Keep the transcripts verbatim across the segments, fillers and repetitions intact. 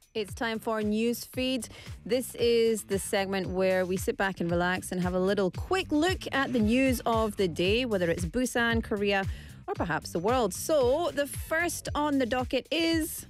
It's time for News Feed. This is the segment where we sit back and relax and have a little quick look at the news of the day, whether it's Busan, Korea, or perhaps the world. So the first on the docket is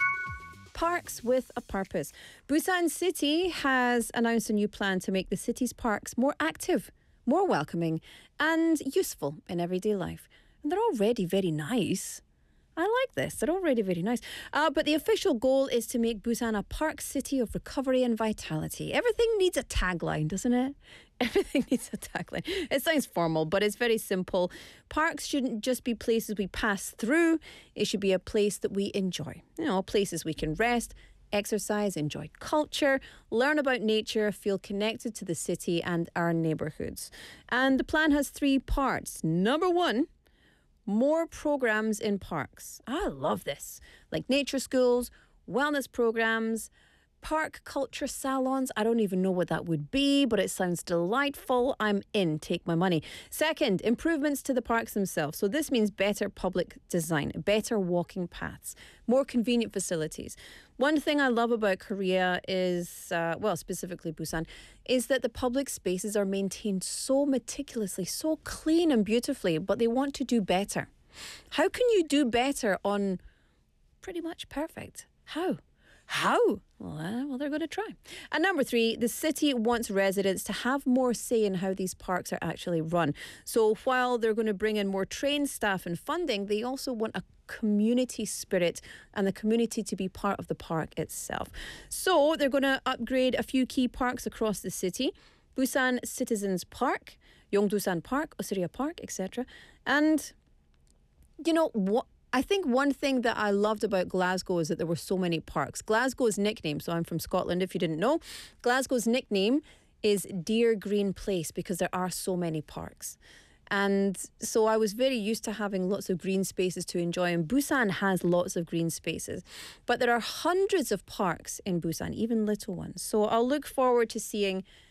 Parks with a Purpose. Busan City has announced a new plan to make the city's parks more active, more welcoming, and useful in everyday life. And they're already very nice. I like this. They're already very nice. Uh, but the official goal is to make Busan a park city of recovery and vitality. Everything needs a tagline, doesn't it? Everything needs a tagline. It sounds formal, but it's very simple. Parks shouldn't just be places we pass through. It should be a place that we enjoy. You know, places we can rest, exercise, enjoy culture, learn about nature, feel connected to the city and our neighbourhoods. And the plan has three parts. Number one, more programs in parks. I love this. Like nature schools, wellness programs, park culture salons. I don't even know what that would be, but it sounds delightful. I'm in. Take my money. Second, improvements to the parks themselves. So this means better public design, better walking paths, more convenient facilities. One thing I love about Korea is, uh, well, specifically Busan, is that the public spaces are maintained so meticulously, so clean and beautifully, but they want to do better. How can you do better on pretty much perfect? How? How? Well, uh, well, they're going to try. And number three, the city wants residents to have more say in how these parks are actually run. So while they're going to bring in more trained staff and funding, they also want a community spirit and the community to be part of the park itself. So they're going to upgrade a few key parks across the city. Busan Citizens Park, Yongdusan Park, Osiria Park, et cetera. And, you know, what? I think one thing that I loved about Glasgow is that there were so many parks. Glasgow's nickname, so I'm from Scotland if you didn't know, Glasgow's nickname is Dear Green Place because there are so many parks. And so I was very used to having lots of green spaces to enjoy, and Busan has lots of green spaces. But there are hundreds of parks in Busan, even little ones. So I'll look forward to seeing